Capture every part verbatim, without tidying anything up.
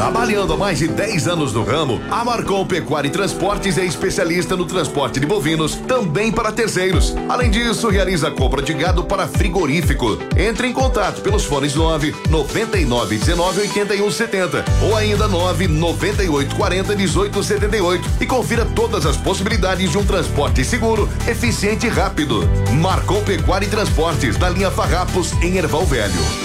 Trabalhando há mais de dez anos no ramo, a Marcon Pecuária e Transportes é especialista no transporte de bovinos, também para terceiros. Além disso, realiza a compra de gado para frigorífico. Entre em contato pelos fones nove noventa e nove dezenove oitenta e um setenta ou ainda nove noventa e oito quarenta dezoito setenta e oito e confira todas as possibilidades de um transporte seguro, eficiente e rápido. Marcon Pecuária e Transportes, na linha Farrapos, em Erval Velho.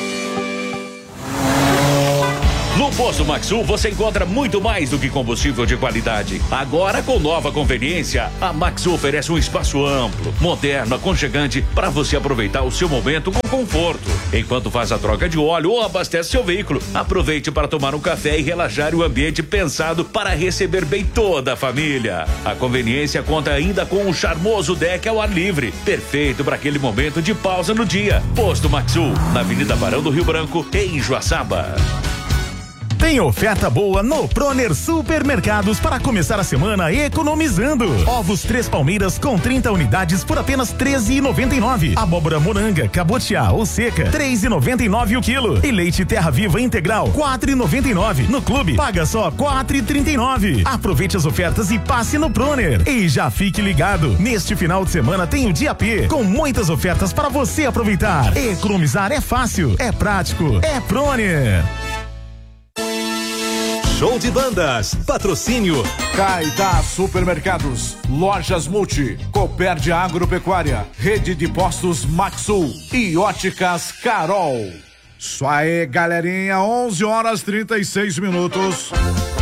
No Posto Maxul você encontra muito mais do que combustível de qualidade. Agora com nova conveniência, a Maxul oferece um espaço amplo, moderno, aconchegante para você aproveitar o seu momento com conforto. Enquanto faz a troca de óleo ou abastece seu veículo, aproveite para tomar um café e relaxar o ambiente pensado para receber bem toda a família. A conveniência conta ainda com um charmoso deck ao ar livre, perfeito para aquele momento de pausa no dia. Posto Maxul, na Avenida Barão do Rio Branco, em Joaçaba. Tem oferta boa no Proner Supermercados para começar a semana economizando. Ovos Três Palmeiras com trinta unidades por apenas treze reais e noventa e nove. Abóbora moranga, cabotiá ou seca, três reais e noventa e nove o quilo. E leite Terra Viva integral, quatro reais e noventa e nove. No clube, paga só quatro reais e trinta e nove. Aproveite as ofertas e passe no Proner. E já fique ligado, neste final de semana tem o Dia P, com muitas ofertas para você aproveitar. Economizar é fácil, é prático, é Proner. Show de bandas, patrocínio Caetá Supermercados, Lojas Multi, Copérdia Agropecuária, Rede de Postos Maxul e Óticas Carol. Isso aí, galerinha, onze horas trinta e seis minutos.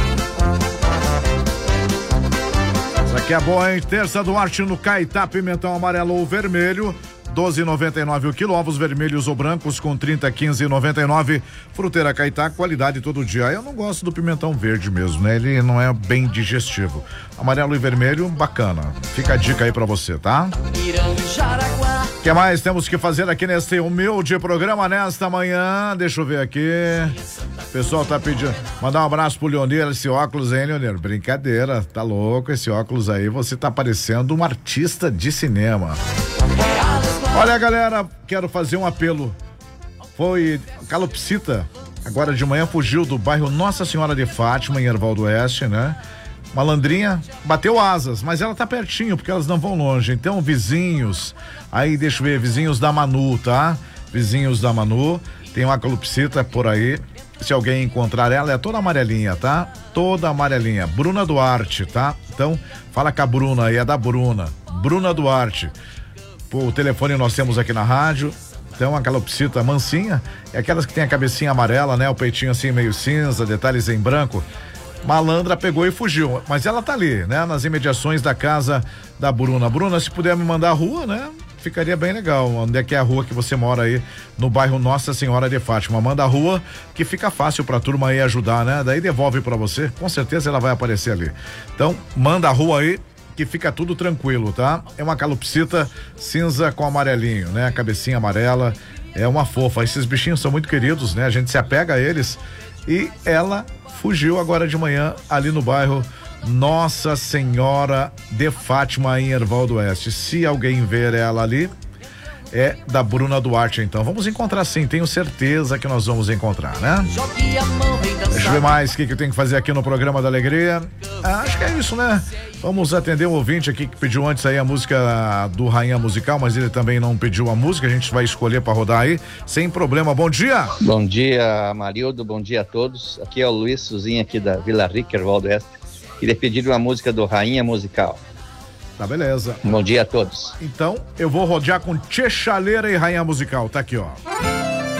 Isso aqui é boa, hein? Terça Duarte no Caetá, pimentão amarelo ou vermelho, doze reais e noventa e nove o quilo. Ovos vermelhos ou brancos com trinta, quinze e noventa e nove. Fruteira Caetá, qualidade todo dia. Eu não gosto do pimentão verde mesmo, né? Ele não é bem digestivo. Amarelo e vermelho, bacana. Fica a dica aí pra você, tá? O que mais temos que fazer aqui nesse humilde programa nesta manhã? Deixa eu ver aqui. O pessoal tá pedindo. Mandar um abraço pro Leonir, esse óculos aí, Leonir. Brincadeira, tá louco esse óculos aí. Você tá parecendo um artista de cinema. Olha, galera, quero fazer um apelo. Foi calopsita, agora de manhã fugiu do bairro Nossa Senhora de Fátima, em Erval do Oeste, né? Malandrinha bateu asas, mas ela tá pertinho, porque elas não vão longe. Então, vizinhos, aí deixa eu ver, vizinhos da Manu, tá? Vizinhos da Manu, tem uma calopsita por aí. Se alguém encontrar ela, é toda amarelinha, tá? Toda amarelinha. Bruna Duarte, tá? Então, fala com a Bruna aí, é da Bruna. Bruna Duarte. Pô, o telefone nós temos aqui na rádio. Então, a calopsita mansinha é aquelas que tem a cabecinha amarela, né? O peitinho assim meio cinza, detalhes em branco. Malandra pegou e fugiu, mas ela tá ali, né? Nas imediações da casa da Bruna. Bruna, se puder me mandar a rua, né? Ficaria bem legal. Onde é que é a rua que você mora aí no bairro Nossa Senhora de Fátima? Manda a rua que fica fácil pra turma aí ajudar, né? Daí devolve pra você, com certeza ela vai aparecer ali. Então, manda a rua aí que fica tudo tranquilo, tá? É uma calopsita cinza com amarelinho, né? A cabecinha amarela, é uma fofa. Esses bichinhos são muito queridos, né? A gente se apega a eles. E ela fugiu agora de manhã ali no bairro Nossa Senhora de Fátima, em Erval do Oeste. Se alguém ver ela ali, é da Bruna Duarte, então. Vamos encontrar sim, tenho certeza que nós vamos encontrar, né? Deixa eu ver mais o que, que eu tenho que fazer aqui no programa da Alegria. Ah, acho que é isso, né? Vamos atender um ouvinte aqui que pediu antes aí a música do Rainha Musical, mas ele também não pediu a música, a gente vai escolher para rodar aí, sem problema. Bom dia! Bom dia, Marildo, bom dia a todos. Aqui é o Luiz Suzinho aqui da Vila Rica, Erval do Oeste. Queria pedir uma música do Rainha Musical. Tá, beleza. Bom dia a todos. Então, eu vou rodear com Tchê Chaleira e Rainha Musical. Tá aqui, ó.